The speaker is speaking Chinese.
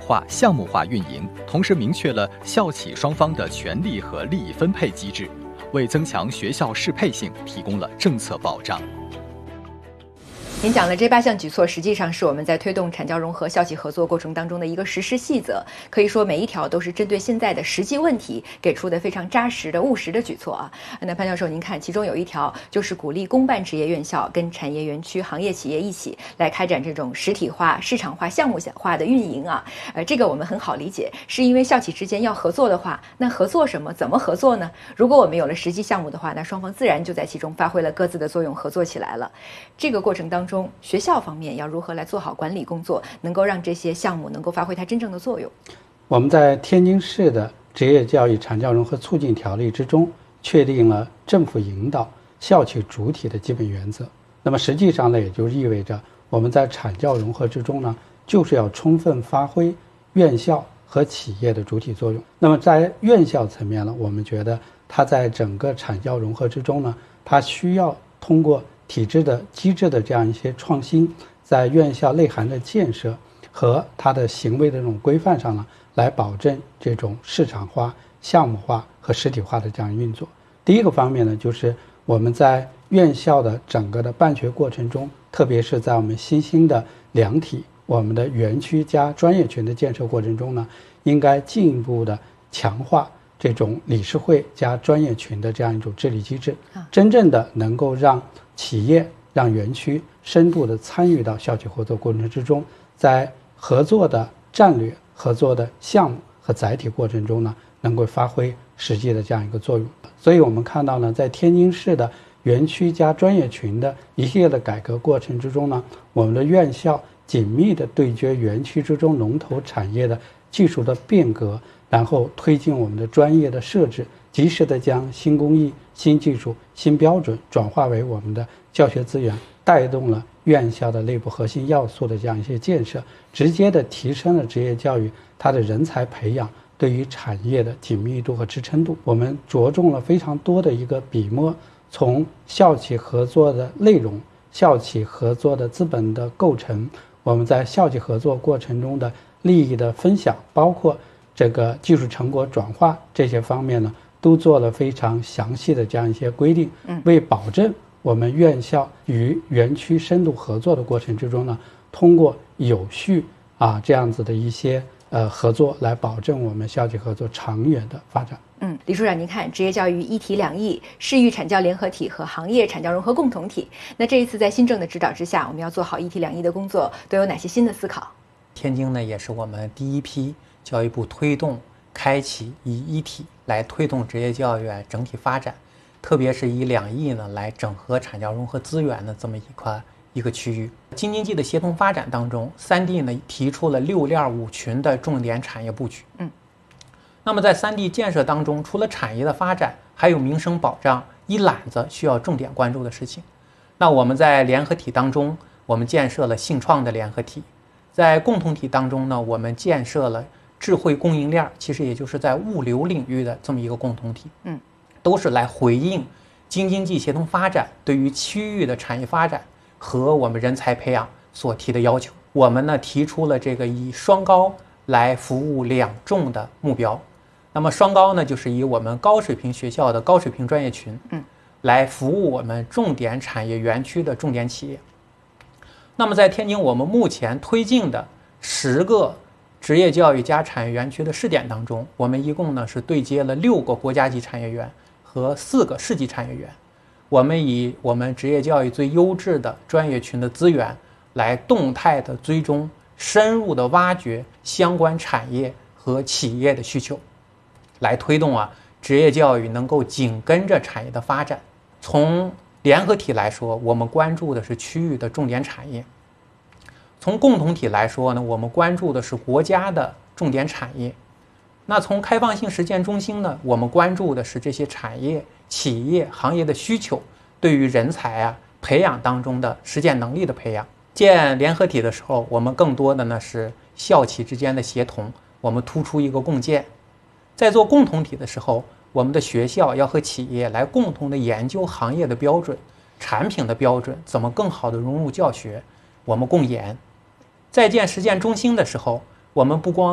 化、项目化运营，同时明确了校企双方的权利和利益分配机制，为增强学校适配性提供了政策保障。 您讲的这8项举措，实际上是我们在推动产教融合、校企合作过程当中的一个实施细则。可以说，每一条都是针对现在的实际问题给出的非常扎实的、务实的举措啊。那潘教授，您看，其中有一条就是鼓励公办职业院校跟产业园区、行业企业一起来开展这种实体化、市场化、项目化的运营啊。这个我们很好理解，是因为校企之间要合作的话，那合作什么？怎么合作呢？如果我们有了实际项目的话，那双方自然就在其中发挥了各自的作用，合作起来了。这个过程当中，学校方面要如何来做好管理工作，能够让这些项目能够发挥它真正的作用？ 我们在天津市的职业教育产教融合促进条例之中，确定了政府引导、校企主体的基本原则。那么实际上呢，也就意味着我们在产教融合之中呢，就是要充分发挥院校和企业的主体作用。那么在院校层面呢，我们觉得它在整个产教融合之中呢，它需要通过体制的机制的这样一些创新，在院校内涵的建设和它的行为的这种规范上呢，来保证这种市场化、项目化和实体化的这样运作。第一个方面呢，就是我们在院校的整个的办学过程中，特别是在我们新兴的2体我们的园区加专业群的建设过程中呢，应该进一步的强化这种理事会加专业群的这样一种治理机制，真正的能够让企业、让园区深度的参与到校企合作过程之中，在合作的战略、合作的项目和载体过程中呢，能够发挥实际的这样一个作用。所以我们看到呢，在天津市的园区加专业群的一系列的改革过程之中呢，我们的院校紧密的对接园区之中龙头产业的技术的变革，然后推进我们的专业的设置，及时的将新工艺、新技术、新标准转化为我们的教学资源，带动了院校的内部核心要素的这样一些建设，直接的提升了职业教育它的人才培养对于产业的紧密度和支撑度。我们着重了非常多的一个笔墨，从校企合作的内容、校企合作的资本的构成，我们在校企合作过程中的利益的分享，包括这个技术成果转化这些方面呢，都做了非常详细的这样一些规定，为保证我们院校与园区深度合作的过程之中呢，通过有序这样子的一些合作，来保证我们校企合作长远的发展。 李处长，您看，职业教育一体两翼、市域产教联合体和行业产教融合共同体，那这一次在新政的指导之下，我们要做好一体两翼的工作，都有哪些新的思考？ 天津呢，也是我们第一批教育部推动开启以一体来推动职业教育整体发展，特别是以2翼呢来整合产教融合资源的这么一个区域。京津冀的协同发展当中，3D 呢提出了6链5群的重点产业布局。那么在3D 建设当中，除了产业的发展，还有民生保障一揽子需要重点关注的事情。那我们在联合体当中，我们建设了信创的联合体；在共同体当中呢，我们建设了智慧供应链，其实也就是在物流领域的这么一个共同体。都是来回应京津冀协同发展对于区域的产业发展和我们人才培养所提的要求。我们呢提出了这个以双高来服务2重的目标。那么双高呢，就是以我们高水平学校的高水平专业群，来服务我们重点产业园区的重点企业。那么在天津，我们目前推进的10个职业教育加产业园区的试点当中，我们一共呢是对接了6个国家级产业园和4个市级产业园。我们以我们职业教育最优质的专业群的资源，来动态的追踪、深入的挖掘相关产业和企业的需求，来推动职业教育能够紧跟着产业的发展。从联合体来说，我们关注的是区域的重点产业；从共同体来说呢，我们关注的是国家的重点产业。那从开放性实践中心呢，我们关注的是这些产业、企业、行业的需求对于人才培养当中的实践能力的培养。建联合体的时候，我们更多的呢是校企之间的协同，我们突出一个共建。在做共同体的时候，我们的学校要和企业来共同的研究行业的标准、产品的标准，怎么更好的融入教学，我们共研。在建实践中心的时候，我们不光